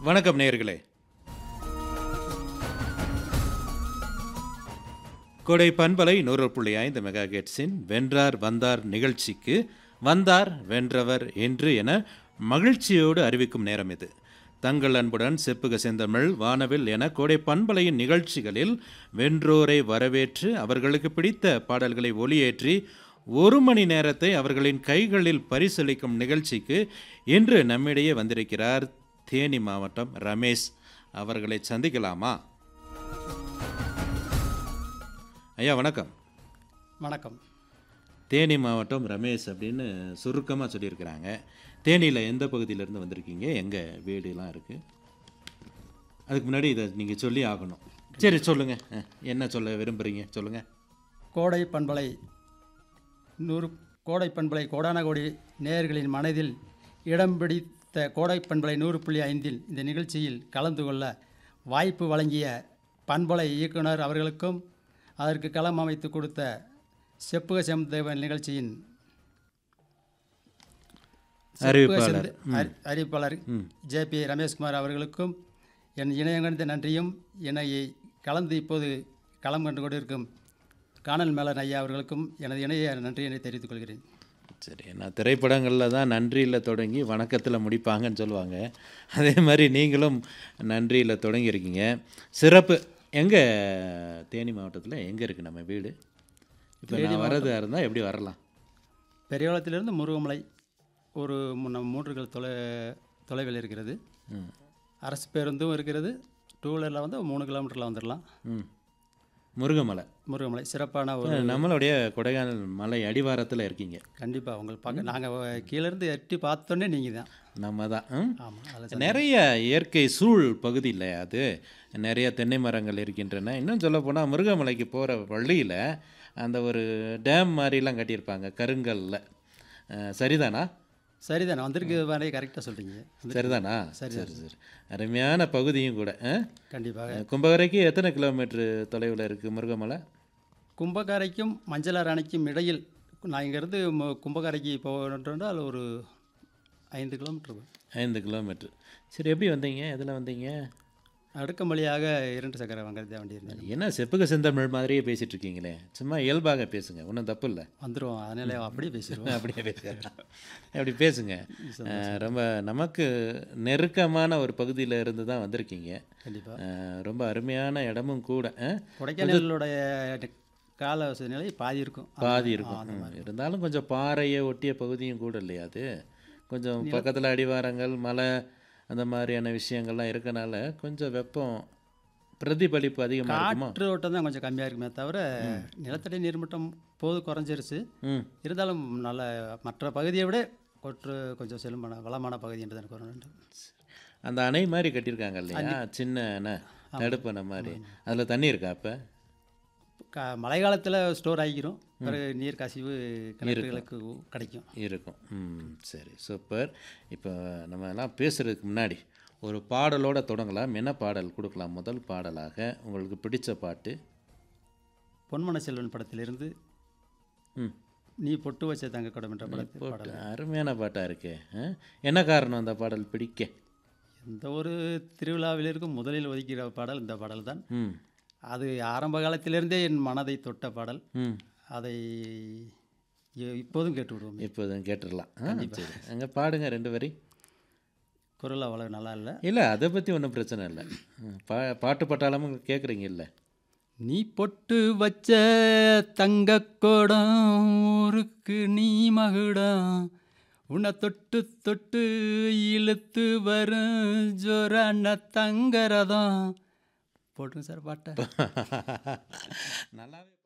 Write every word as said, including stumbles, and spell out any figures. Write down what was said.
வணக்கம் நேயர்களே. கோடை பண்பலை நூறு புள்ளி ஐந்து மெகா ஹெர்ட்ஸின் வென்றார் வந்தார் நிகழ்ச்சிக்கு வந்தார் வென்றவர் என்று என மகிழ்ச்சியோடு அறிவிக்கும் நேரம் இது. தங்கள் அன்புடன் செப்புக செந்தமிழ் வானவில் என கோடை பண்பலையின் நிகழ்ச்சிகளில் வென்றோரை வரவேற்று அவர்களுக்கு பிடித்த பாடல்களை ஒலியேற்றி ஒரு மணி நேரத்தை அவர்களின் கைகளில் பரிசளிக்கும் நிகழ்ச்சிக்கு இன்று நம்மிடையே வந்திருக்கிறார் தேனி மாவட்டம் ரமேஷ். அவர்களை சந்திக்கலாமா? ஐயா வணக்கம். வணக்கம். தேனி மாவட்டம் ரமேஷ் அப்படின்னு சுருக்கமாக சொல்லியிருக்கிறாங்க. தேனியில் எந்த பகுதியிலேருந்து வந்திருக்கீங்க? எங்கள் வீடுலாம் இருக்குது. அதுக்கு முன்னாடி இதை நீங்கள் சொல்லி ஆகணும். சரி சொல்லுங்கள், என்ன சொல்ல விரும்புகிறீங்க சொல்லுங்கள். கோடை பண்பலை நூறு கோடை பண்பலை கோடான கோடி நேயர்களின் மனதில் இடம் பிடித்த கோடை பண்பலை நூறு புள்ளி ஐந்தில் இந்த நிகழ்ச்சியில் கலந்து கொள்ள வாய்ப்பு வழங்கிய பண்பலை இயக்குனர் அவர்களுக்கும் அதற்கு களம் அமைத்து கொடுத்த செப்புக செந்தேவன் நிகழ்ச்சியின் அறிவிப்பாளர் அறிவிப்பாளர் ஜே பி ரமேஷ்குமார் அவர்களுக்கும் என் இணையங்கணித்த நன்றியும் என்னை கலந்து இப்போது களம் கண்டு கொண்டிருக்கும் காணல் மேலன் ஐயா அவர்களுக்கும் எனது இணைய நன்றியினை தெரிவித்துக் கொள்கிறேன். சரி, நான் திரைப்படங்களில் தான் நன்றியில் தொடங்கி வணக்கத்தில் முடிப்பாங்கன்னு சொல்லுவாங்க. அதே மாதிரி நீங்களும் நன்றியில் தொடங்கியிருக்கீங்க. சிறப்பு. எங்கே தேனி மாவட்டத்தில் எங்கே இருக்குது நம்ம வீடு? இப்போ நான் வரதாக இருந்தால் எப்படி வரலாம்? பெரியகுளத்திலிருந்து முருகமலை ஒரு நம்ம மூன்று தொலை தொலைவில் இருக்கிறது. அரசு பேருந்தும் இருக்கிறது. டூ வீலரில் வந்து மூணு கிலோமீட்டரில் வந்துடலாம். ம் முருகமலை முருகமலை சிறப்பான ஒரு நம்மளுடைய கொடைக்கானல் மலை அடிவாரத்தில் இருக்கீங்க. கண்டிப்பாக உங்களை பார்க்க நாங்கள் கீழேருந்து எட்டி பார்த்தோன்னே நீங்கள் தான் நம்ம தான். ஆமாம். அதில் நிறைய இயற்கை சூழ் பகுதி இல்லை அது. நிறைய தென்னை மரங்கள் இருக்கின்றன. இன்னும் சொல்ல போனால் முருகமலைக்கு போகிற வழியில் அந்த ஒரு டேம் மாதிரிலாம் கட்டியிருப்பாங்க கருங்கல்ல. சரிதானா? சரிதானே வந்திருக்கு மாதிரி கரெக்டாக சொல்கிறீங்க. சரிதானா? சரி சரி சரி அருமையான பகுதியும் கூட. கண்டிப்பாக. கும்பகரைக்கு எத்தனை கிலோமீட்டர் தொலைவில் இருக்குது முருகமலை? கும்பகரைக்கும் மஞ்சளாறு அணைக்கும் இடையில் நான் இங்கேருந்து கும்பகரைக்கு போகணுன்றால் ஒரு ஐந்து கிலோமீட்டர். ஐந்து கிலோமீட்டர். சரி, எப்படி வந்தீங்க? எதில் வந்தீங்க? அடுக்கம் வழியாக இரண்டு சக்கர வாங்கறதே வண்டி இருந்தேன். என்ன செப்புக செந்தமிழ் மாதிரியே பேசிகிட்டு இருக்கீங்களே, சும்மா இயல்பாக பேசுங்க, ஒன்றும் தப்பு இல்லை. வந்துடுவோம், அதனால அப்படியே பேசிடுவோம். அப்படியே பேசுகிறேன். அப்படி பேசுங்க. ரொம்ப நமக்கு நெருக்கமான ஒரு பகுதியில் இருந்து தான் வந்திருக்கீங்க. கண்டிப்பாக ரொம்ப அருமையான இடமும் கூட. கொடைக்கானலுடைய கால நிலை பாதி இருக்கும். பாதி இருக்கும். இருந்தாலும் கொஞ்சம் பாறையை ஒட்டிய பகுதியும் கூட இல்லையா அது? கொஞ்சம் பக்கத்தில் அடிவாரங்கள் மலை அந்த மாதிரியான விஷயங்கள்லாம் இருக்கனால கொஞ்சம் வெப்பம் பிரதிபலிப்பு அதிகமாக இருக்குமா? காற்று ஓட்டம் தான் கொஞ்சம் கம்மியாக இருக்குமே தவிர நிலத்தடி நீர்மட்டம் போது குறைஞ்சிருச்சு. இருந்தாலும் நல்ல மற்ற பகுதியை விட கொற்று கொஞ்சம் செல்லுமான வளமான பகுதி என்று தான் எனக்கு வரணும். அந்த அணை மாதிரி கட்டியிருக்காங்க இல்லையா, சின்ன அணை, தடுப்பு அணை மாதிரி. அதில் தண்ணி இருக்கா? அப்போ க மழை காலத்தில் ஸ்டோர் ஆகிக்கிறோம். பிறகு நீர் கசிவு கிணறுகளுக்கு கிடைக்கும் இருக்கும். ம் சரி, சூப்பர். இப்போ நம்ம எல்லாம் பேசுகிறதுக்கு முன்னாடி ஒரு பாடலோடு தொடங்கலாம். என்ன பாடல் கொடுக்கலாம்? முதல் பாடலாக உங்களுக்கு பிடிச்ச பாட்டு பொன்மன செல்வன் படத்திலிருந்து ம் நீ பொட்டு வச்ச தங்க குடம் என்ற படத்தில் பாடல். அருமையான பாட்டாக இருக்கே. என்ன காரணம் அந்த பாடல் பிடிக்க? எந்த ஒரு திருவிழாவில் இருக்கும் முதலில் ஒதுக்கிற பாடல் இந்த பாடல் தான். ம் அது ஆரம்ப காலத்திலிருந்தே என் மனதை தொட்ட பாடல். ம் அதை இப்போதும் கேட்டு விடுவோம். இப்போதும் கேட்டுடலாம். சரி, அங்கே பாடுங்க ரெண்டு வரி. குரல் அவ்வளோ நல்லா இல்லை. இல்லை, அதை பற்றி ஒன்றும் பிரச்சனை இல்லை. பா பாட்டு பட்டாளமும் கேட்குறீங்க இல்லை? நீ பொட்டு வச்ச தங்க கோடம் ஊருக்கு நீ மகுடம் உன்னை தொட்டு தொட்டு இழுத்து வரும் ஜோரான தங்கரதம். போட்டுங்க சார் பாட்டை. நல்லாவே